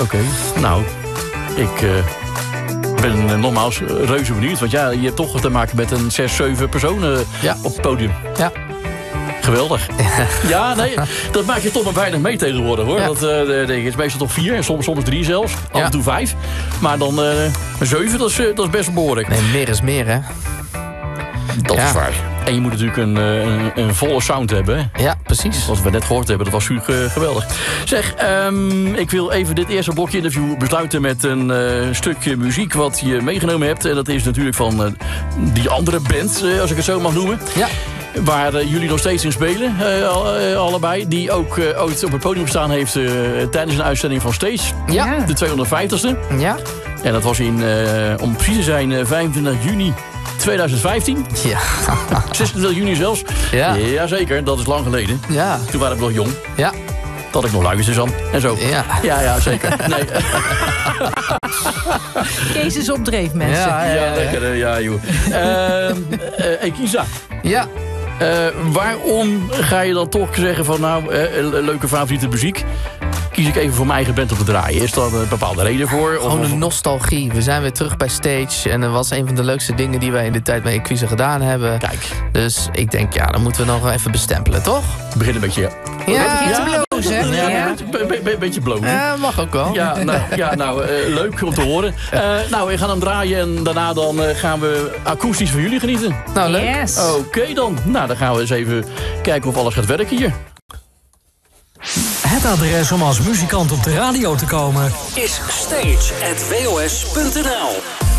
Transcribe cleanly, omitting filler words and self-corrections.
Oké. Nou, ik ben nogmaals reuze benieuwd. Want ja, je hebt toch te maken met een 6, 7 personen op het podium. Ja. Geweldig. Ja, nee, dat maak je toch maar weinig mee tegenwoordig, hoor. Ja. Dat is meestal toch 4 en soms 3 zelfs. Af en toe 5. Maar dan 7, dat is best behoorlijk. Nee, meer is meer, hè? Dat is waar. En je moet natuurlijk een volle sound hebben, hè? Ja, precies. Wat we net gehoord hebben, dat was natuurlijk geweldig. Zeg, ik wil even dit eerste blokje interview besluiten met een stukje muziek wat je meegenomen hebt. En dat is natuurlijk van die andere band, als ik het zo mag noemen. Ja. Waar jullie nog steeds in spelen, allebei. Die ook ooit op het podium staan heeft tijdens een uitzending van Stage. Ja. De 250ste. Ja. En dat was om precies te zijn, 25 juni 2015. Ja. 26 juni zelfs. Ja. Jazeker, dat is lang geleden. Ja. Toen waren we nog jong. Ja. Dat ik nog luister dan. En zo. Ja, ja zeker. Nee. Kees is op dreef, mensen. Ja, lekker. Ja, joh. Kisa. Ja. Waarom ga je dan toch zeggen van leuke favoriete muziek? Kies ik even voor mijn eigen band op te draaien. Is daar een bepaalde reden voor? Gewoon een nostalgie. We zijn weer terug bij Stage. En dat was een van de leukste dingen die wij in de tijd bij Equize gedaan hebben. Kijk. Dus ik denk, dan moeten we nog even bestempelen, toch? Begin een beetje... Ja, blozen. Ja. Een beetje blozen. Mag ook wel. Ja, leuk om te horen. We gaan hem draaien en daarna dan gaan we akoestisch van jullie genieten. Nou, leuk. Yes. Oké dan. Nou, dan gaan we eens even kijken of alles gaat werken hier. Het adres om als muzikant op de radio te komen is stage@wos.nl.